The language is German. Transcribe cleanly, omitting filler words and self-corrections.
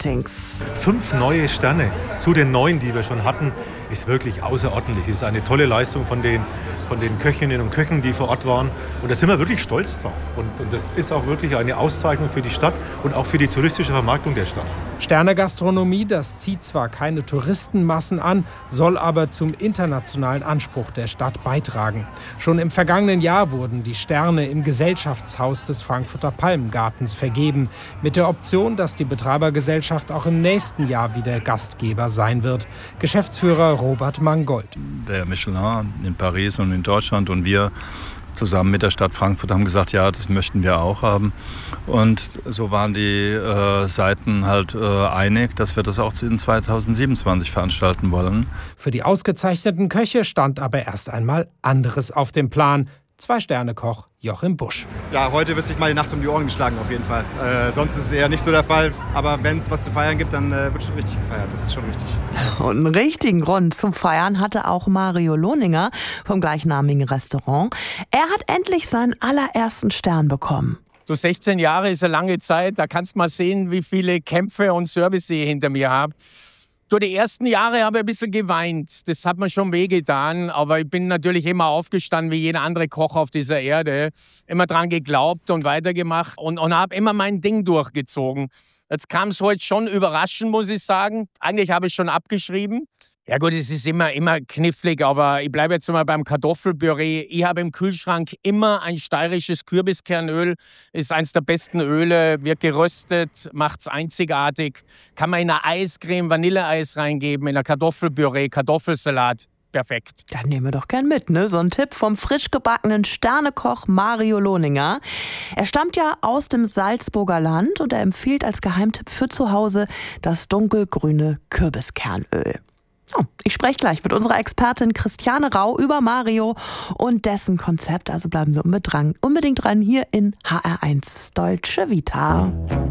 Marketings. 5 neue Sterne zu den 9, die wir schon hatten, ist wirklich außerordentlich. Es ist eine tolle Leistung von den Köchinnen und Köchen, die vor Ort waren. Und da sind wir wirklich stolz drauf. Und das ist auch wirklich eine Auszeichnung für die Stadt und auch für die touristische Vermarktung der Stadt. Sternegastronomie, das zieht zwar keine Touristenmassen an, soll aber zum internationalen Anspruch der Stadt beitragen. Schon im vergangenen Jahr wurden die Sterne im Gesellschaftshaus des Frankfurter Palmengartens vergeben, mit der Option, dass die Betreibergesellschaft auch im nächsten Jahr wieder Gastgeber sein wird. Geschäftsführer Robert Mangold. Der Michelin in Paris und in Deutschland und wir zusammen mit der Stadt Frankfurt haben gesagt, ja, das möchten wir auch haben. Und so waren die Seiten halt einig, dass wir das auch in 2027 veranstalten wollen. Für die ausgezeichneten Köche stand aber erst einmal anderes auf dem Plan. 2-Sterne-Koch Joachim Busch. Ja, heute wird sich mal die Nacht um die Ohren geschlagen auf jeden Fall. Sonst ist es eher nicht so der Fall. Aber wenn es was zu feiern gibt, dann wird schon richtig gefeiert. Das ist schon richtig. Und einen richtigen Grund zum Feiern hatte auch Mario Lohninger vom gleichnamigen Restaurant. Er hat endlich seinen allerersten Stern bekommen. So 16 Jahre ist eine lange Zeit. Da kannst du mal sehen, wie viele Kämpfe und Service ich hinter mir habe. Durch die ersten Jahre habe ich ein bisschen geweint. Das hat mir schon wehgetan. Aber ich bin natürlich immer aufgestanden, wie jeder andere Koch auf dieser Erde. Immer dran geglaubt und weitergemacht und habe immer mein Ding durchgezogen. Jetzt kam es heute schon überraschend, muss ich sagen. Eigentlich habe ich schon abgeschrieben. Ja gut, es ist immer knifflig, aber ich bleibe jetzt mal beim Kartoffelpüree. Ich habe im Kühlschrank immer ein steirisches Kürbiskernöl. Ist eines der besten Öle, wird geröstet, macht es einzigartig. Kann man in eine Eiscreme, Vanilleeis reingeben, in ein Kartoffelpüree, Kartoffelsalat. Perfekt. Dann nehmen wir doch gern mit, ne? So ein Tipp vom frisch gebackenen Sternekoch Mario Lohninger. Er stammt ja aus dem Salzburger Land und er empfiehlt als Geheimtipp für zu Hause das dunkelgrüne Kürbiskernöl. Oh, ich spreche gleich mit unserer Expertin Christiane Rau über Mario und dessen Konzept. Also bleiben Sie unbedingt dran hier in HR1 Deutsche Vita.